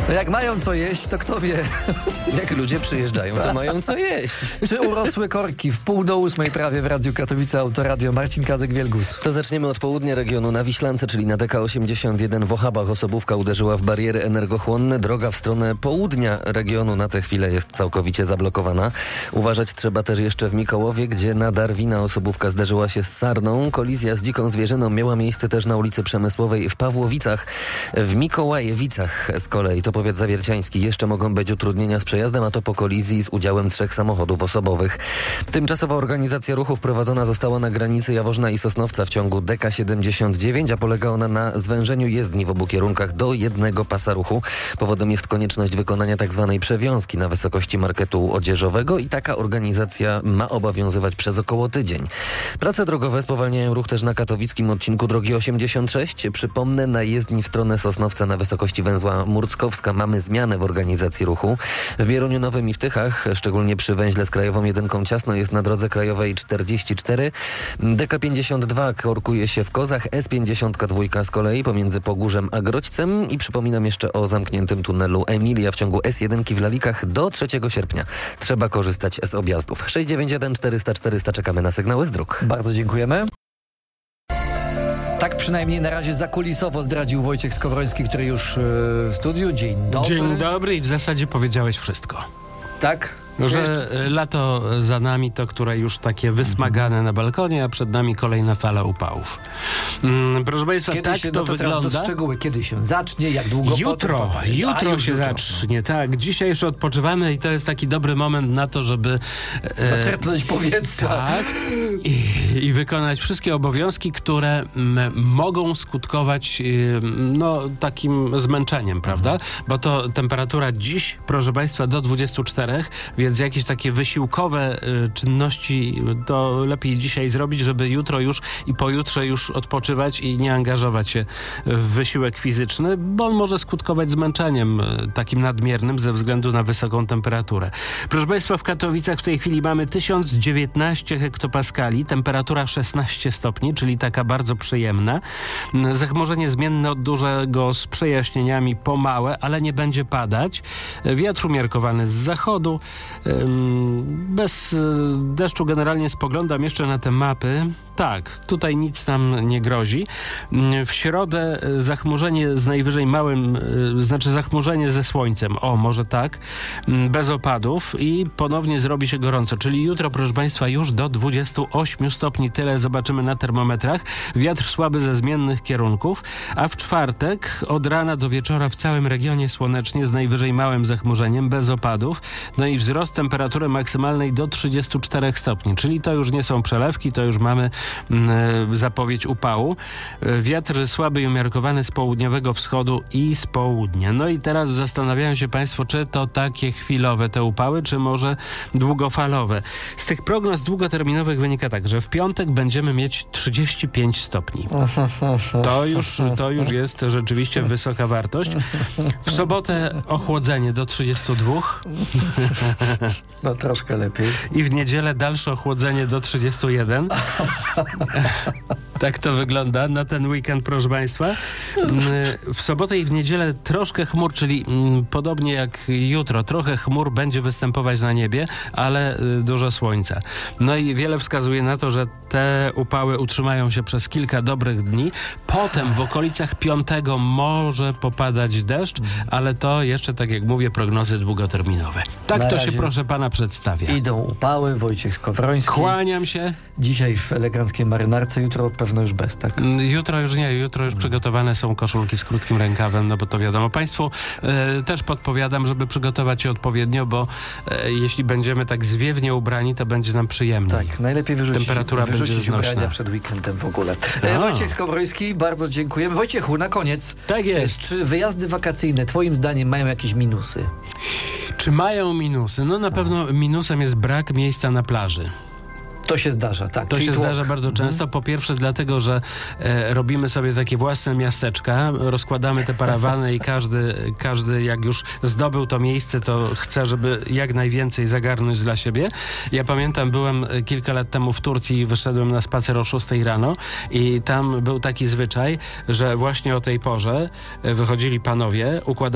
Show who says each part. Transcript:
Speaker 1: No jak mają co jeść, to kto wie.
Speaker 2: Jak ludzie przyjeżdżają, to mają co jeść.
Speaker 1: Czy urosły korki w 7:30 prawie w Radiu Katowice Autoradio? Marcin Kazek-Wielgus.
Speaker 2: To zaczniemy od południa regionu. Na Wiślance, czyli na DK81 w Ochabach osobówka uderzyła w bariery energochłonne. Droga w stronę południa regionu na tę chwilę jest całkowicie zablokowana. Uważać trzeba też jeszcze w Mikołowie, gdzie na Darwina osobówka zderzyła się z sarną. Kolizja z dziką zwierzyną miała miejsce też na ulicy Przemysłowej w Pawłowicach. W Mikołajewicach z kolei, to powiat zawierciański, jeszcze mogą być utrudnienia z przejazdem, a to po kolizji z udziałem 3 samochodów osobowych. Tymczasowa organizacja ruchu wprowadzona została na granicy Jaworzna i Sosnowca w ciągu DK79, a polega ona na zwężeniu jezdni w obu kierunkach do jednego pasa ruchu. Powodem jest konieczność wykonania tzw. przewiązki na wysokości marketu odzieżowego i taka organizacja ma obowiązywać przez około tydzień. Prace drogowe spowalniają ruch też na katowickim odcinku drogi 86. Przypomnę, na jezdni w stronę Sosnowca na wysokości węzła Murckowska mamy zmianę w organizacji ruchu. W Bieruniu Nowym i w Tychach, szczególnie przy węźle z krajową jedynką ciasno jest na drodze krajowej 44. DK52 korkuje się w Kozach, S52 z kolei pomiędzy Pogórzem a Grodźcem i przypominam jeszcze o zamkniętym tunelu Emilia w ciągu S1 w Lalikach do 3 sierpnia. Trzeba korzystać z objazdów. 691 400 400 czekamy na sygnały z dróg.
Speaker 1: Bardzo dziękujemy. Tak przynajmniej na razie zakulisowo zdradził Wojciech Skowroński, który już w studiu. Dzień dobry.
Speaker 3: Dzień dobry i w zasadzie powiedziałeś wszystko.
Speaker 1: Tak?
Speaker 3: Że lato za nami, to które już takie wysmagane na balkonie, a przed nami kolejna fala upałów. Proszę Państwa,
Speaker 1: Kiedy
Speaker 3: tak
Speaker 1: się,
Speaker 3: to
Speaker 1: wygląda. Teraz do szczegóły, kiedy się zacznie, jak długo
Speaker 3: Jutro się zacznie, tak. Dzisiaj jeszcze odpoczywamy i to jest taki dobry moment na to, żeby
Speaker 1: zaczerpnąć powietrza.
Speaker 3: Tak. I wykonać wszystkie obowiązki, które mogą skutkować takim zmęczeniem, prawda? Bo to temperatura dziś, proszę Państwa, do 24, więc jakieś takie wysiłkowe czynności to lepiej dzisiaj zrobić, żeby jutro już i pojutrze już odpoczywać i nie angażować się w wysiłek fizyczny, bo on może skutkować zmęczeniem takim nadmiernym ze względu na wysoką temperaturę. Proszę Państwa, w Katowicach w tej chwili mamy 1019 hektopaskali, temperatura 16 stopni, czyli taka bardzo przyjemna. Zachmurzenie zmienne od dużego z przejaśnieniami po małe, ale nie będzie padać. Wiatr umiarkowany z zachodu. Bez deszczu generalnie spoglądam jeszcze na te mapy. Tak, tutaj nic nam nie grozi. W środę zachmurzenie z najwyżej małym, zachmurzenie ze słońcem. O, może tak. Bez opadów i ponownie zrobi się gorąco. Czyli jutro, proszę Państwa, już do 28 stopni. Tyle zobaczymy na termometrach. Wiatr słaby ze zmiennych kierunków. A w czwartek od rana do wieczora w całym regionie słonecznie z najwyżej małym zachmurzeniem, bez opadów. No i wzrost temperatury maksymalnej do 34 stopni. Czyli to już nie są przelewki, to już mamy zapowiedź upału. Wiatr słaby i umiarkowany z południowego wschodu i z południa. No i teraz zastanawiają się Państwo, czy to takie chwilowe te upały, czy może długofalowe. Z tych prognoz długoterminowych wynika tak, że w piątek będziemy mieć 35 stopni. To już jest rzeczywiście wysoka wartość. W sobotę ochłodzenie do 32.
Speaker 1: No troszkę lepiej.
Speaker 3: I w niedzielę dalsze ochłodzenie do 31. Tak to wygląda na ten weekend, proszę Państwa. W sobotę i w niedzielę troszkę chmur, czyli podobnie jak jutro, trochę chmur będzie występować na niebie, ale dużo słońca. No i wiele wskazuje na to, że te upały utrzymają się przez kilka dobrych dni. Potem w okolicach 5 może popadać deszcz, ale to jeszcze, tak jak mówię, prognozy długoterminowe. Tak
Speaker 1: Na
Speaker 3: to
Speaker 1: razie
Speaker 3: się, proszę pana, przedstawia.
Speaker 1: Idą upały, Wojciech Skowroński.
Speaker 3: Kłaniam się.
Speaker 1: Dzisiaj w eleganckiej marynarce, jutro pewno już bez, tak?
Speaker 3: Jutro już nie, jutro już przygotowane są koszulki z krótkim rękawem, no bo to wiadomo. Państwu też podpowiadam, żeby przygotować się odpowiednio, bo jeśli będziemy tak zwiewnie ubrani, to będzie nam przyjemniej.
Speaker 1: Tak, najlepiej wyrzucić ubrania przed weekendem w ogóle. Wojciech Skowroński, bardzo dziękujemy. Wojciechu, na koniec.
Speaker 3: Tak jest.
Speaker 1: Czy wyjazdy wakacyjne twoim zdaniem mają jakieś minusy?
Speaker 3: Czy mają minusy? No na pewno minusem jest brak miejsca na plaży.
Speaker 1: To się zdarza, tak.
Speaker 3: To się zdarza bardzo często. Po pierwsze dlatego, że robimy sobie takie własne miasteczka, rozkładamy te parawany i każdy jak już zdobył to miejsce, to chce, żeby jak najwięcej zagarnąć dla siebie. Ja pamiętam, byłem kilka lat temu w Turcji i wyszedłem na spacer o 6 rano i tam był taki zwyczaj, że właśnie o tej porze wychodzili panowie, układali